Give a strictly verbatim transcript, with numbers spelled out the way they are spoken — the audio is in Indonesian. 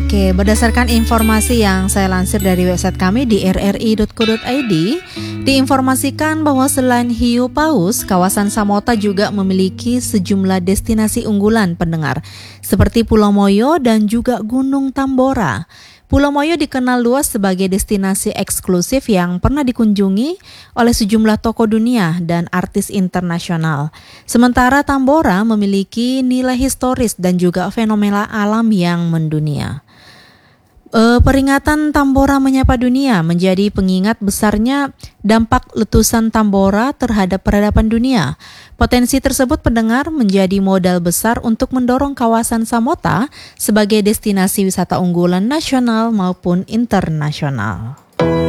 Oke, berdasarkan informasi yang saya lansir dari website kami di r r i dot co dot i d, diinformasikan bahwa selain hiu paus, kawasan Samota juga memiliki sejumlah destinasi unggulan pendengar, seperti Pulau Moyo dan juga Gunung Tambora. Pulau Moyo dikenal luas sebagai destinasi eksklusif yang pernah dikunjungi oleh sejumlah tokoh dunia dan artis internasional. Sementara Tambora memiliki nilai historis dan juga fenomena alam yang mendunia. E, peringatan Tambora Menyapa Dunia menjadi pengingat besarnya dampak letusan Tambora terhadap peradaban dunia. Potensi tersebut pendengar menjadi modal besar untuk mendorong kawasan Samota sebagai destinasi wisata unggulan nasional maupun internasional.